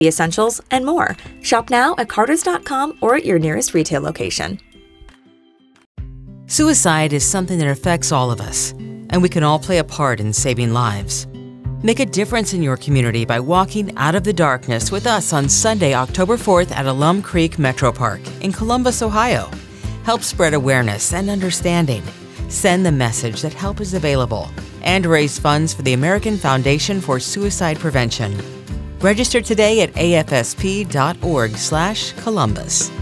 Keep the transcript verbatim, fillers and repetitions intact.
essentials, and more. Shop now at carters dot com or at your nearest retail location. Suicide is something that affects all of us, and we can all play a part in saving lives. Make a difference in your community by walking out of the darkness with us on Sunday, October fourth at Alum Creek Metro Park in Columbus, Ohio. Help spread awareness and understanding. Send the message that help is available and raise funds for the American Foundation for Suicide Prevention. Register today at A F S P dot org slash Columbus.